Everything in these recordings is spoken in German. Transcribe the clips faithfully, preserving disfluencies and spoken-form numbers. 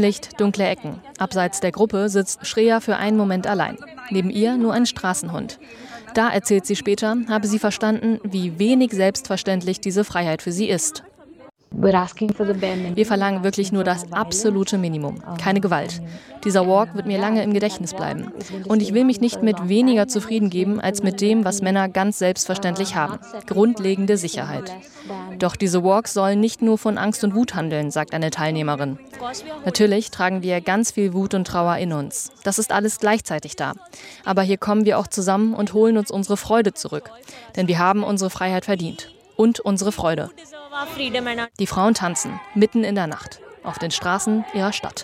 Sonnenlicht, dunkle Ecken. Abseits der Gruppe sitzt Shreya für einen Moment allein. Neben ihr nur ein Straßenhund. Da, erzählt sie später, habe sie verstanden, wie wenig selbstverständlich diese Freiheit für sie ist. Wir verlangen wirklich nur das absolute Minimum, keine Gewalt. Dieser Walk wird mir lange im Gedächtnis bleiben. Und ich will mich nicht mit weniger zufrieden geben, als mit dem, was Männer ganz selbstverständlich haben. Grundlegende Sicherheit. Doch diese Walks sollen nicht nur von Angst und Wut handeln, sagt eine Teilnehmerin. Natürlich tragen wir ganz viel Wut und Trauer in uns. Das ist alles gleichzeitig da. Aber hier kommen wir auch zusammen und holen uns unsere Freude zurück. Denn wir haben unsere Freiheit verdient. Und unsere Freude. Die Frauen tanzen, mitten in der Nacht, auf den Straßen ihrer Stadt.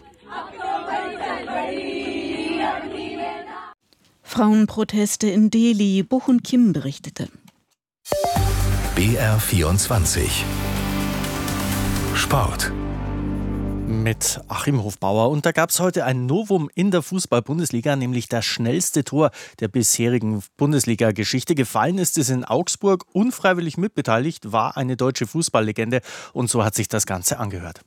Frauenproteste in Delhi, Bochum Kim berichtete. B R vierundzwanzig Sport. Mit Achim Hofbauer. Und da gab es heute ein Novum in der Fußball-Bundesliga, nämlich das schnellste Tor der bisherigen Bundesliga-Geschichte. Gefallen ist es in Augsburg. Unfreiwillig mitbeteiligt war eine deutsche Fußballlegende. Und so hat sich das Ganze angehört.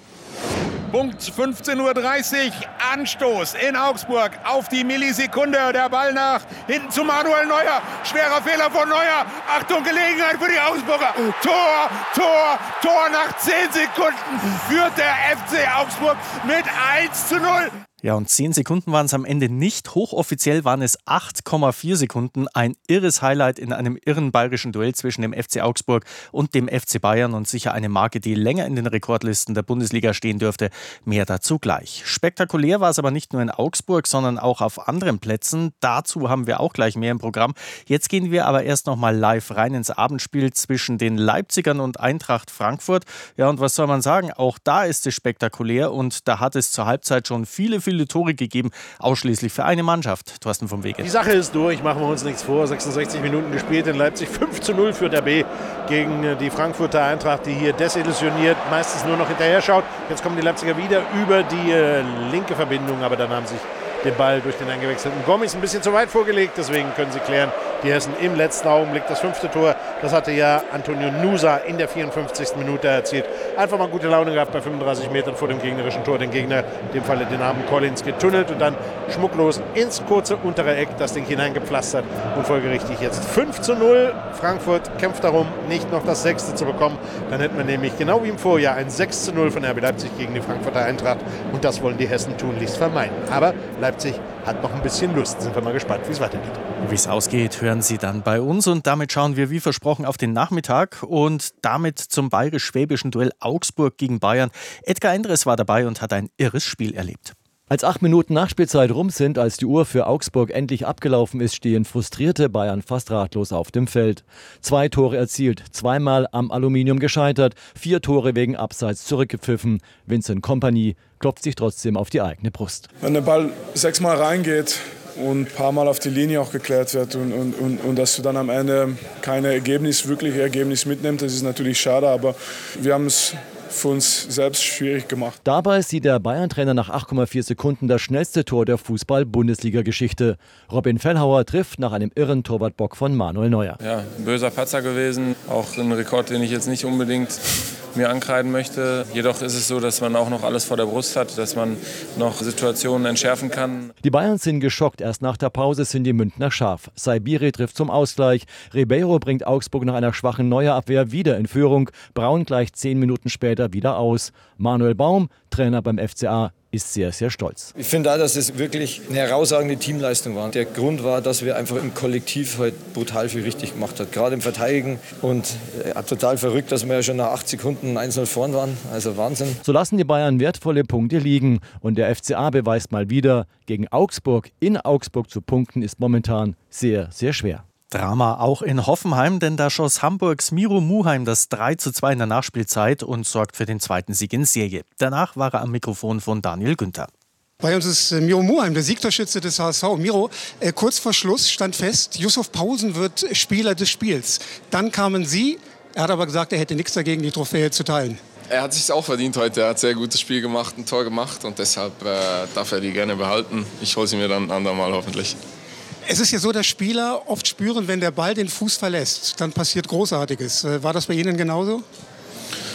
Punkt fünfzehn Uhr dreißig, Anstoß in Augsburg auf die Millisekunde. Der Ball nach hinten zu Manuel Neuer. Schwerer Fehler von Neuer. Achtung, Gelegenheit für die Augsburger. Tor, Tor, Tor. Nach zehn Sekunden führt der F C Augsburg mit eins zu null. Ja, und zehn Sekunden waren es am Ende nicht. Hochoffiziell waren es acht Komma vier Sekunden. Ein irres Highlight in einem irren bayerischen Duell zwischen dem F C Augsburg und dem F C Bayern und sicher eine Marke, die länger in den Rekordlisten der Bundesliga stehen dürfte. Mehr dazu gleich. Spektakulär war es aber nicht nur in Augsburg, sondern auch auf anderen Plätzen. Dazu haben wir auch gleich mehr im Programm. Jetzt gehen wir aber erst noch mal live rein ins Abendspiel zwischen den Leipzigern und Eintracht Frankfurt. Ja, und was soll man sagen? Auch da ist es spektakulär und da hat es zur Halbzeit schon viele, viele Tore gegeben, ausschließlich für eine Mannschaft. Thorsten vom Wege. Die Sache ist durch, machen wir uns nichts vor. sechsundsechzig Minuten gespielt in Leipzig. fünf zu null für der B gegen die Frankfurter Eintracht, die hier desillusioniert meistens nur noch hinterher schaut. Jetzt kommen die Leipziger wieder über die äh, linke Verbindung, aber dann haben sich den Ball durch den eingewechselten Gomez ein bisschen zu weit vorgelegt. Deswegen können sie klären, die Hessen im letzten Augenblick das fünfte Tor. Das hatte ja Antonio Nusa in der vierundfünfzigsten Minute erzielt. Einfach mal gute Laune gehabt bei fünfunddreißig Metern vor dem gegnerischen Tor. Den Gegner, in dem Falle den Namen Collins, getunnelt und dann schmucklos ins kurze untere Eck das Ding hineingepflastert. Und folgerichtig jetzt fünf zu null. Frankfurt kämpft darum, nicht noch das sechste zu bekommen. Dann hätten wir nämlich genau wie im Vorjahr ein sechs zu null von R B Leipzig gegen die Frankfurter Eintracht. Und das wollen die Hessen tunlichst vermeiden. Aber Leipzig hat noch ein bisschen Lust. Sind wir mal gespannt, wie es weitergeht. Wie es ausgeht, hören Sie dann bei uns. Und damit schauen wir, wie versprochen, auf den Nachmittag und damit zum bayerisch-schwäbischen Duell Augsburg gegen Bayern. Edgar Endres war dabei und hat ein irres Spiel erlebt. Als acht Minuten Nachspielzeit rum sind, als die Uhr für Augsburg endlich abgelaufen ist, stehen frustrierte Bayern fast ratlos auf dem Feld. Zwei Tore erzielt, zweimal am Aluminium gescheitert, vier Tore wegen Abseits zurückgepfiffen. Vincent Kompany klopft sich trotzdem auf die eigene Brust. Wenn der Ball sechsmal reingeht und ein paar Mal auf die Linie auch geklärt wird und, und, und, und dass du dann am Ende kein Ergebnis, wirkliche Ergebnis mitnimmst, das ist natürlich schade, aber wir haben es für uns selbst schwierig gemacht. Dabei sieht der Bayern-Trainer nach acht Komma vier Sekunden das schnellste Tor der Fußball-Bundesliga-Geschichte. Robin Fellhauer trifft nach einem irren Torwartbock von Manuel Neuer. Ja, ein böser Patzer gewesen. Auch ein Rekord, den ich jetzt nicht unbedingt mir ankreiden möchte. Jedoch ist es so, dass man auch noch alles vor der Brust hat, dass man noch Situationen entschärfen kann. Die Bayern sind geschockt. Erst nach der Pause sind die Münchner scharf. Saibiri trifft zum Ausgleich. Ribeiro bringt Augsburg nach einer schwachen Neuerabwehr wieder in Führung. Braun gleicht zehn Minuten später wieder aus. Manuel Baum, Trainer beim F C A, ist sehr, sehr stolz. Ich finde auch, dass es wirklich eine herausragende Teamleistung war. Der Grund war, dass wir einfach im Kollektiv heute brutal viel richtig gemacht haben. Gerade im Verteidigen. Und äh, total verrückt, dass wir ja schon nach acht Sekunden eins null vorn waren. Also Wahnsinn. So lassen die Bayern wertvolle Punkte liegen. Und der F C A beweist mal wieder, gegen Augsburg in Augsburg zu punkten ist momentan sehr, sehr schwer. Drama auch in Hoffenheim, denn da schoss Hamburgs Miro Muheim das drei zu zwei in der Nachspielzeit und sorgt für den zweiten Sieg in Serie. Danach war er am Mikrofon von Daniel Günther. Bei uns ist äh, Miro Muheim, der Siegtorschütze des H S V. Miro, äh, kurz vor Schluss stand fest, Yusuf Pausen wird Spieler des Spiels. Dann kamen Sie, er hat aber gesagt, er hätte nichts dagegen, die Trophäe zu teilen. Er hat sich auch verdient heute. Er hat ein sehr gutes Spiel gemacht, ein Tor gemacht und deshalb äh, darf er die gerne behalten. Ich hole sie mir dann ein andermal hoffentlich. Es ist ja so, dass Spieler oft spüren, wenn der Ball den Fuß verlässt, dann passiert Großartiges. War das bei Ihnen genauso?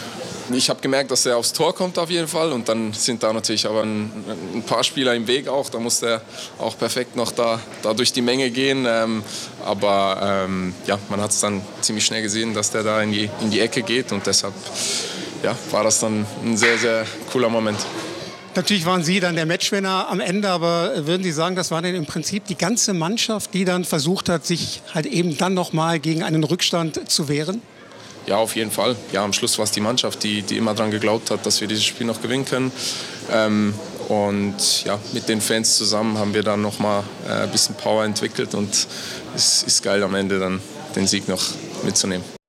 Ich habe gemerkt, dass er aufs Tor kommt auf jeden Fall und dann sind da natürlich aber ein, ein paar Spieler im Weg auch. Da musste er auch perfekt noch da, da durch die Menge gehen. Ähm, aber ähm, ja, man hat es dann ziemlich schnell gesehen, dass der da in die, in die Ecke geht und deshalb ja, war das dann ein sehr, sehr cooler Moment. Natürlich waren Sie dann der Matchwinner am Ende, aber würden Sie sagen, das war denn im Prinzip die ganze Mannschaft, die dann versucht hat, sich halt eben dann nochmal gegen einen Rückstand zu wehren? Ja, auf jeden Fall. Ja, am Schluss war es die Mannschaft, die, die immer daran geglaubt hat, dass wir dieses Spiel noch gewinnen können. Ähm, und ja, mit den Fans zusammen haben wir dann noch mal äh, ein bisschen Power entwickelt und es ist geil am Ende dann den Sieg noch mitzunehmen.